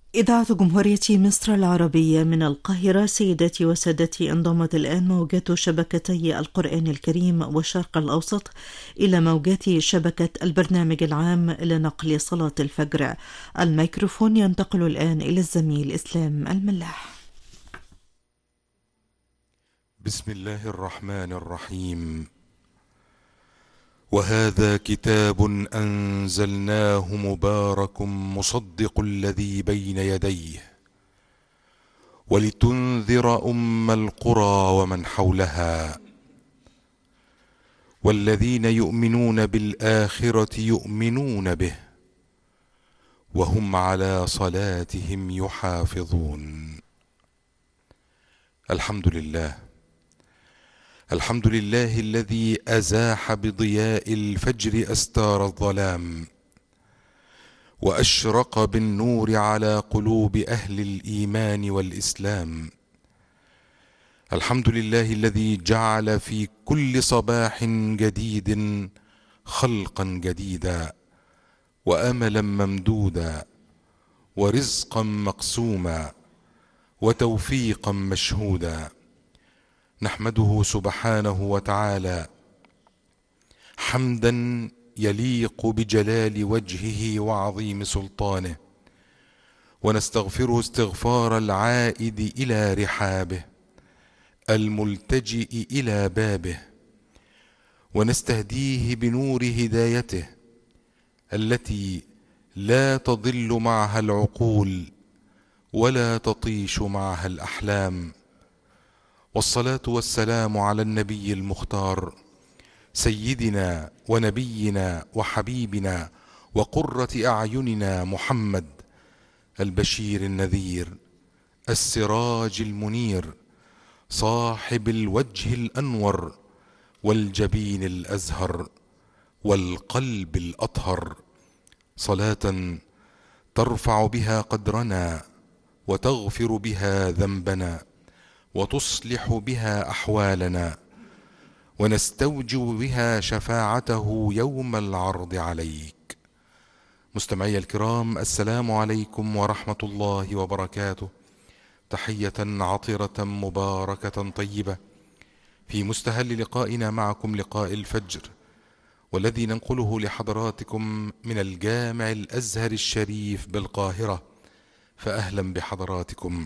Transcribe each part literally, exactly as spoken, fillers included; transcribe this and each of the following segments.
إذاعة جمهورية مصر العربية من القاهرة. سيداتي وسادتي، انضمت الآن موجات شبكتي القرآن الكريم والشرق الأوسط إلى موجات شبكة البرنامج العام لنقل صلاة الفجر. الميكروفون ينتقل الآن إلى الزميل إسلام الملاح. بسم الله الرحمن الرحيم. وهذا كتاب أنزلناه مبارك مصدق الذي بين يديه ولتنذر أم القرى ومن حولها والذين يؤمنون بالآخرة يؤمنون به وهم على صلاتهم يحافظون. الحمد لله الحمد لله الذي أزاح بضياء الفجر أستار الظلام وأشرق بالنور على قلوب أهل الإيمان والإسلام. الحمد لله الذي جعل في كل صباح جديد خلقا جديدا وأملا ممدودا ورزقا مقسوما وتوفيقا مشهودا. نحمده سبحانه وتعالى حمدا يليق بجلال وجهه وعظيم سلطانه، ونستغفره استغفار العائد إلى رحابه الملتجئ إلى بابه، ونستهديه بنور هدايته التي لا تضل معها العقول ولا تطيش معها الأحلام. والصلاة والسلام على النبي المختار سيدنا ونبينا وحبيبنا وقرة أعيننا محمد، البشير النذير السراج المنير صاحب الوجه الأنور والجبين الأزهر والقلب الأطهر، صلاة ترفع بها قدرنا وتغفر بها ذنبنا وتصلح بها أحوالنا ونستوجب بها شفاعته يوم العرض عليك. مستمعي الكرام، السلام عليكم ورحمة الله وبركاته. تحية عطرة مباركة طيبة في مستهل لقائنا معكم، لقاء الفجر، والذي ننقله لحضراتكم من الجامع الأزهر الشريف بالقاهرة، فأهلا بحضراتكم.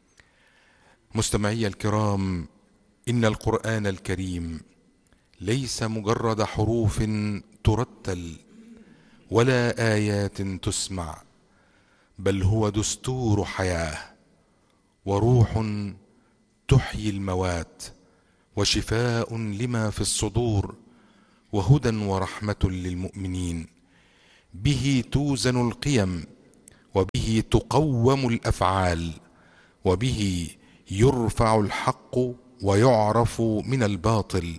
مستمعي الكرام، إن القرآن الكريم ليس مجرد حروف ترتل ولا آيات تسمع، بل هو دستور حياة وروح تحيي الموات وشفاء لما في الصدور وهدى ورحمة للمؤمنين. به توزن القيم وبه تقوم الأفعال وبه يرفع الحق ويعرف من الباطل.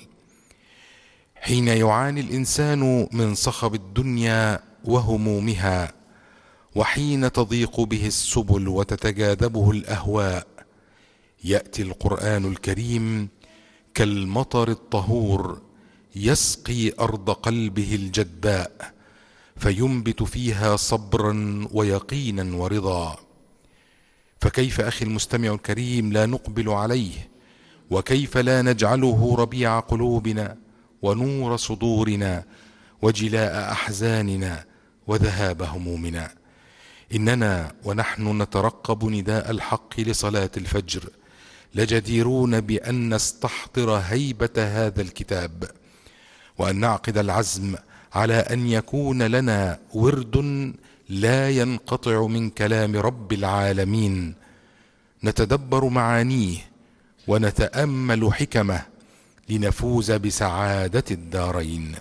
حين يعاني الإنسان من صخب الدنيا وهمومها، وحين تضيق به السبل وتتجاذبه الأهواء، يأتي القرآن الكريم كالمطر الطهور يسقي أرض قلبه الجدباء، فينبت فيها صبرا ويقينا ورضا. فكيف أخي المستمع الكريم لا نقبل عليه؟ وكيف لا نجعله ربيع قلوبنا ونور صدورنا وجلاء أحزاننا وذهاب همومنا؟ إننا ونحن نترقب نداء الحق لصلاة الفجر لجديرون بأن نستحضر هيبة هذا الكتاب، وأن نعقد العزم على أن يكون لنا ورد لا ينقطع من كلام رب العالمين، نتدبر معانيه ونتأمل حكمه لنفوز بسعادة الدارين.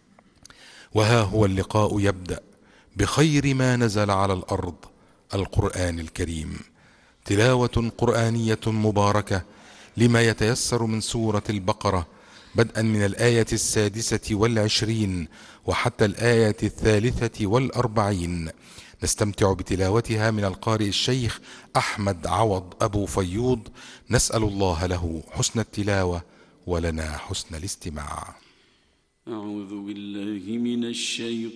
وها هو اللقاء يبدأ بخير ما نزل على الأرض، القرآن الكريم، تلاوة قرآنية مباركة لما يتيسر من سورة البقرة، بدءا من الآية السادسة والعشرين وحتى الآية الثالثة والأربعين. نستمتع بتلاوتها من القارئ الشيخ أحمد عوض أبو فيوض، نسأل الله له حسن التلاوة ولنا حسن الاستماع. أعوذ بالله من الشيطان